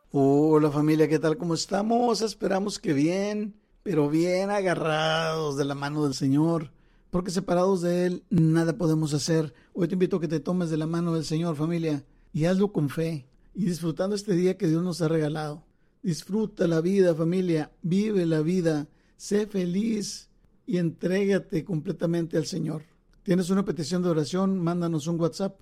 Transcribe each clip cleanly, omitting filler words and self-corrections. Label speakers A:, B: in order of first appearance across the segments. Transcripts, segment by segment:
A: Hola familia, ¿qué tal? ¿Cómo estamos? Esperamos que bien, pero bien agarrados de la mano del Señor, porque separados de Él nada podemos hacer. Hoy te invito a que te tomes de la mano del Señor, familia, y hazlo con fe y disfrutando este día que Dios nos ha regalado. Disfruta la vida, familia, vive la vida, sé feliz y entrégate completamente al Señor. ¿Tienes una petición de oración? Mándanos un WhatsApp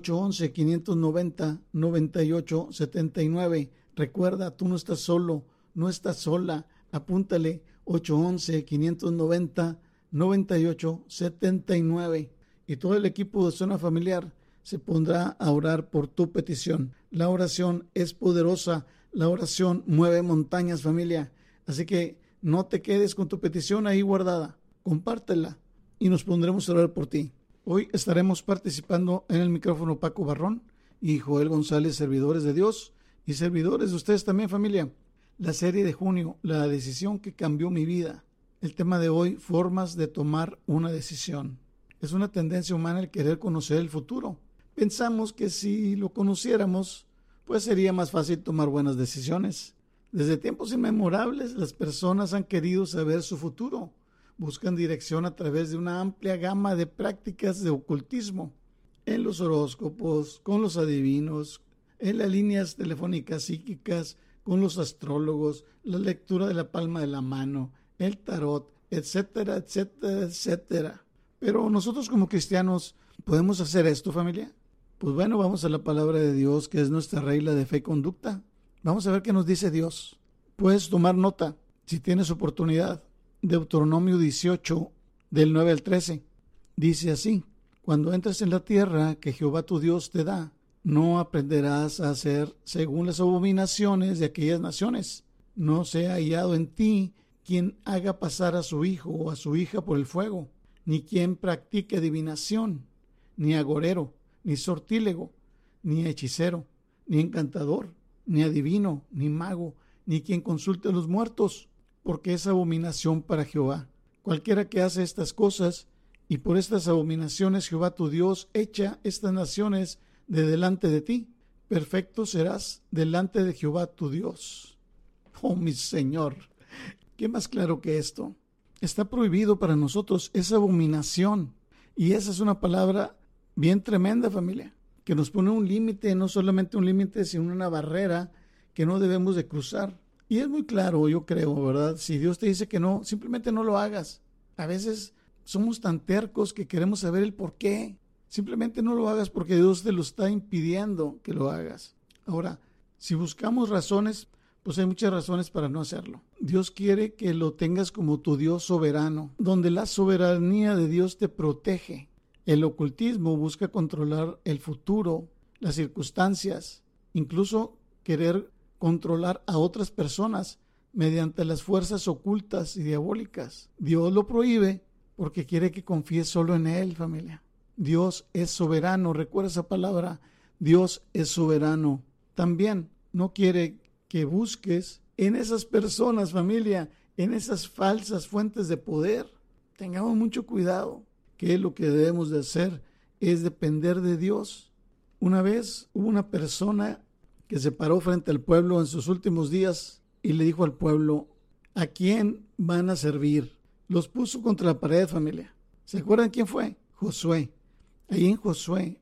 A: 811-590-9879. Recuerda, tú no estás solo, no estás sola. Apúntale 811-590-9879. Y todo el equipo de Zona Familiar se pondrá a orar por tu petición. La oración es poderosa, la oración mueve montañas, familia. Así que no te quedes con tu petición ahí guardada. Compártela y nos pondremos a orar por ti. Hoy estaremos participando en el micrófono Paco Barrón y Joel González, servidores de Dios y servidores de ustedes también, familia. La serie de junio, la decisión que cambió mi vida. El tema de hoy, formas de tomar una decisión. Es una tendencia humana el querer conocer el futuro. Pensamos que si lo conociéramos, pues sería más fácil tomar buenas decisiones. Desde tiempos inmemorables, las personas han querido saber su futuro. Buscan dirección a través de una amplia gama de prácticas de ocultismo, en los horóscopos, con los adivinos, en las líneas telefónicas psíquicas, con los astrólogos, la lectura de la palma de la mano, el tarot, etcétera, etcétera, etcétera. Pero nosotros como cristianos, ¿podemos hacer esto, familia? Pues bueno, vamos a la palabra de Dios, que es nuestra regla de fe y conducta. Vamos a ver qué nos dice Dios. Puedes tomar nota, si tienes oportunidad. Deuteronomio 18, del 9 al 13, dice así: Cuando entres en la tierra que Jehová tu Dios te da, no aprenderás a hacer según las abominaciones de aquellas naciones. No sea hallado en ti quien haga pasar a su hijo o a su hija por el fuego, ni quien practique adivinación, ni agorero, ni sortílego, ni hechicero, ni encantador, ni adivino, ni mago, ni quien consulte a los muertos, porque es abominación para Jehová. Cualquiera que hace estas cosas, y por estas abominaciones Jehová tu Dios echa estas naciones de delante de ti, perfecto serás delante de Jehová tu Dios. Oh, mi Señor, ¿qué más claro que esto? Está prohibido para nosotros esa abominación, y esa es una palabra bien tremenda, familia, que nos pone un límite, no solamente un límite, sino una barrera que no debemos de cruzar. Y es muy claro, yo creo, ¿verdad? Si Dios te dice que no, simplemente no lo hagas. A veces somos tan tercos que queremos saber el por qué. Simplemente no lo hagas porque Dios te lo está impidiendo que lo hagas. Ahora, si buscamos razones, pues hay muchas razones para no hacerlo. Dios quiere que lo tengas como tu Dios soberano, donde la soberanía de Dios te protege. El ocultismo busca controlar el futuro, las circunstancias, incluso querer controlar a otras personas mediante las fuerzas ocultas y diabólicas. Dios lo prohíbe porque quiere que confíes solo en Él, familia. Dios es soberano, recuerda esa palabra, Dios es soberano. También no quiere que busques en esas personas, familia, en esas falsas fuentes de poder. Tengamos mucho cuidado, que lo que debemos de hacer es depender de Dios. Una vez hubo una persona que se paró frente al pueblo en sus últimos días y le dijo al pueblo: ¿a quién van a servir? Los puso contra la pared, familia. ¿Se acuerdan quién fue? Josué. Ahí en Josué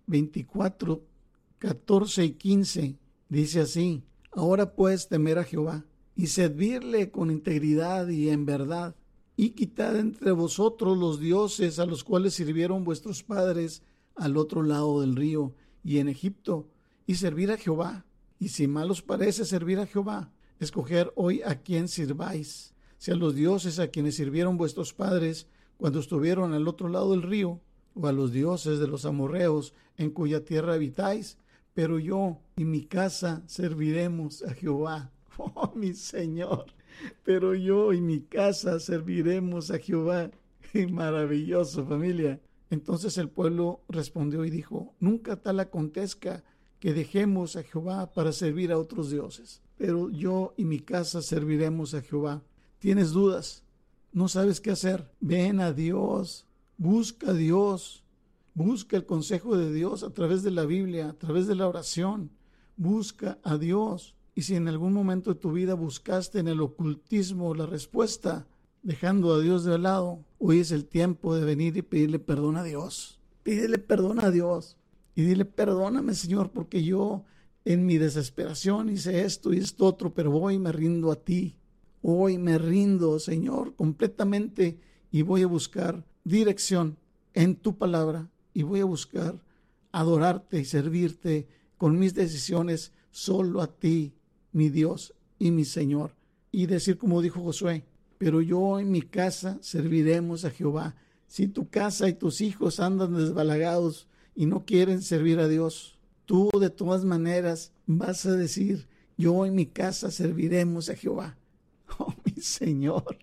A: 24, 14 y 15 dice así: Ahora pues temer a Jehová y servirle con integridad y en verdad, y quitad entre vosotros los dioses a los cuales sirvieron vuestros padres al otro lado del río y en Egipto, y servir a Jehová. Y si mal os parece servir a Jehová, escoger hoy a quién sirváis, si a los dioses a quienes sirvieron vuestros padres cuando estuvieron al otro lado del río, o a los dioses de los amorreos en cuya tierra habitáis, pero yo y mi casa serviremos a Jehová. Oh, mi Señor, pero yo y mi casa serviremos a Jehová. Maravilloso, familia. Entonces el pueblo respondió y dijo: Nunca tal acontezca que dejemos a Jehová para servir a otros dioses, pero yo y mi casa serviremos a Jehová. ¿Tienes dudas? ¿No sabes qué hacer? Ven a Dios, busca a Dios, busca el consejo de Dios a través de la Biblia, a través de la oración. Busca a Dios. Y si en algún momento de tu vida buscaste en el ocultismo la respuesta, dejando a Dios de lado, hoy es el tiempo de venir y pedirle perdón a Dios. Pídele perdón a Dios y dile: perdóname, Señor, porque yo en mi desesperación hice esto y esto otro, pero hoy me rindo a ti. Hoy me rindo, Señor, completamente, y voy a buscar dirección en tu palabra y voy a buscar adorarte y servirte con mis decisiones solo a ti, mi Dios y mi Señor. Y decir como dijo Josué: pero yo en mi casa serviremos a Jehová. Si tu casa y tus hijos andan desbalagados y no quieren servir a Dios, tú de todas maneras vas a decir: yo en mi casa serviremos a Jehová. Oh, mi Señor.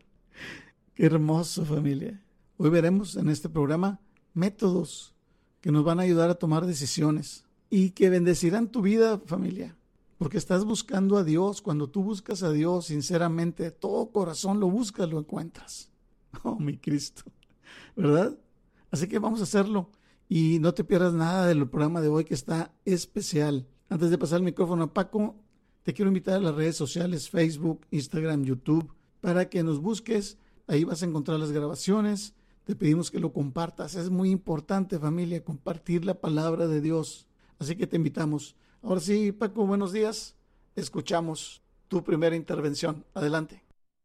A: Qué hermoso, familia. Hoy veremos en este programa métodos que nos van a ayudar a tomar decisiones y que bendecirán tu vida, familia, porque estás buscando a Dios. Cuando tú buscas a Dios sinceramente, de todo corazón lo buscas, lo encuentras. Oh, mi Cristo, ¿verdad? Así que vamos a hacerlo y no te pierdas nada del programa de hoy, que está especial. Antes de pasar el micrófono a Paco, te quiero invitar a las redes sociales, Facebook, Instagram, YouTube, para que nos busques. Ahí vas a encontrar las grabaciones. Te pedimos que lo compartas. Es muy importante, familia, compartir la palabra de Dios. Así que te invitamos. Ahora sí, Paco, buenos días. Escuchamos tu primera intervención. Adelante.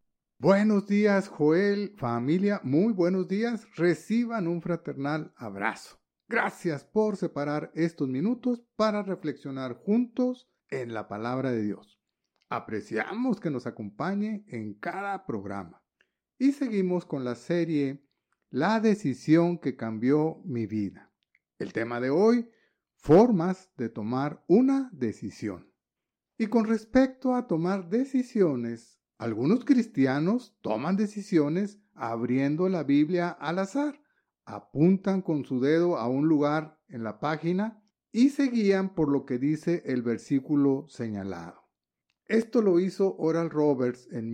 B: Buenos días, Joel, familia, muy buenos días. Reciban un fraternal abrazo. Gracias por separar estos minutos para reflexionar juntos en la palabra de Dios. Apreciamos que nos acompañe en cada programa. Y seguimos con la serie La decisión que cambió mi vida. El tema de hoy: formas de tomar una decisión. Y con respecto a tomar decisiones, algunos cristianos toman decisiones abriendo la Biblia al azar, apuntan con su dedo a un lugar en la página y se guían por lo que dice el versículo señalado. Esto lo hizo Oral Roberts en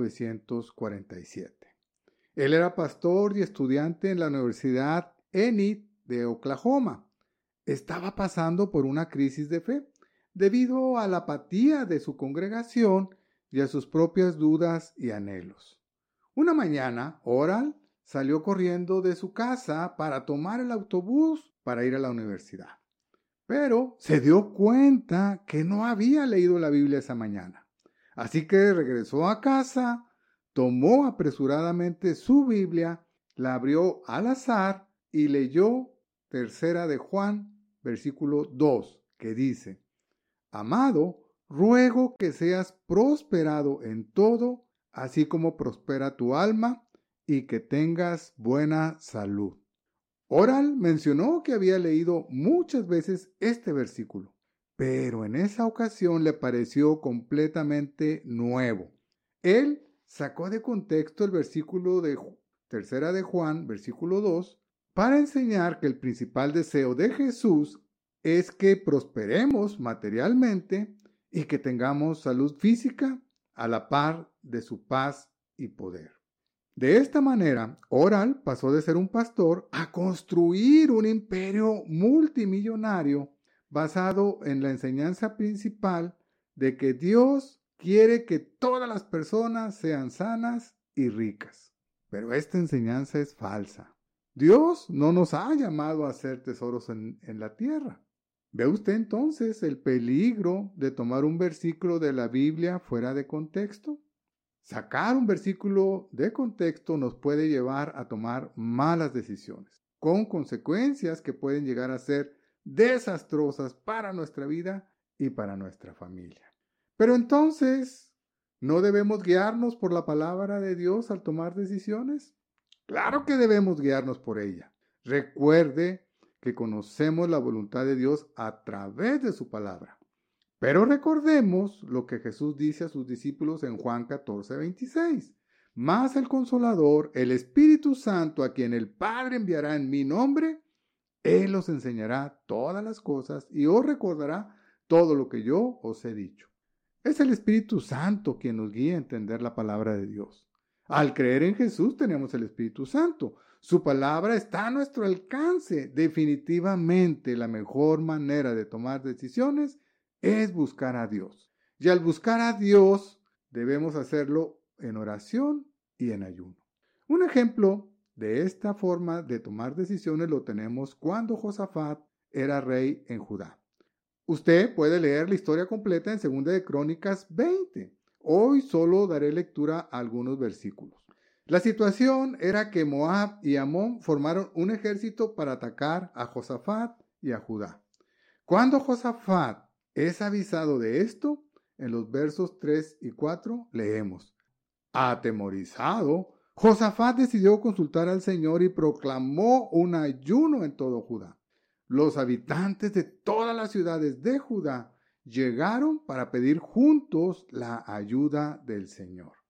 B: 1947. Él era pastor y estudiante en la Universidad Enid de Oklahoma. Estaba pasando por una crisis de fe debido a la apatía de su congregación y a sus propias dudas y anhelos. Una mañana, Oral salió corriendo de su casa para tomar el autobús para ir a la universidad. Pero se dio cuenta que no había leído la Biblia esa mañana. Así que regresó a casa, tomó apresuradamente su Biblia, la abrió al azar y leyó Tercera de Juan, versículo 2, que dice: Amado, ruego que seas prosperado en todo, así como prospera tu alma, y que tengas buena salud. Oral mencionó que había leído muchas veces este versículo, pero en esa ocasión le pareció completamente nuevo. Él sacó de contexto el versículo de Tercera de Juan, versículo 2, para enseñar que el principal deseo de Jesús es que prosperemos materialmente y que tengamos salud física a la par de su paz y poder. De esta manera, Oral pasó de ser un pastor a construir un imperio multimillonario basado en la enseñanza principal de que Dios quiere que todas las personas sean sanas y ricas. Pero esta enseñanza es falsa. Dios no nos ha llamado a hacer tesoros en la tierra. ¿Ve usted entonces el peligro de tomar un versículo de la Biblia fuera de contexto? Sacar un versículo de contexto nos puede llevar a tomar malas decisiones, con consecuencias que pueden llegar a ser desastrosas para nuestra vida y para nuestra familia. Pero entonces, ¿no debemos guiarnos por la palabra de Dios al tomar decisiones? Claro que debemos guiarnos por ella. Recuerde que conocemos la voluntad de Dios a través de su palabra. Pero recordemos lo que Jesús dice a sus discípulos en Juan 14:26. Mas el Consolador, el Espíritu Santo, a quien el Padre enviará en mi nombre, Él os enseñará todas las cosas y os recordará todo lo que yo os he dicho. Es el Espíritu Santo quien nos guía a entender la palabra de Dios. Al creer en Jesús tenemos el Espíritu Santo. Su palabra está a nuestro alcance. Definitivamente la mejor manera de tomar decisiones es buscar a Dios. Y al buscar a Dios, debemos hacerlo en oración y en ayuno. Un ejemplo de esta forma de tomar decisiones lo tenemos cuando Josafat era rey en Judá. Usted puede leer la historia completa en 2 de Crónicas 20. Hoy solo daré lectura a algunos versículos. La situación era que Moab y Amón formaron un ejército para atacar a Josafat y a Judá. Cuando Josafat es avisado de esto, en los versos 3 y 4 leemos: atemorizado, Josafat decidió consultar al Señor y proclamó un ayuno en todo Judá. Los habitantes de todas las ciudades de Judá llegaron para pedir juntos la ayuda del Señor.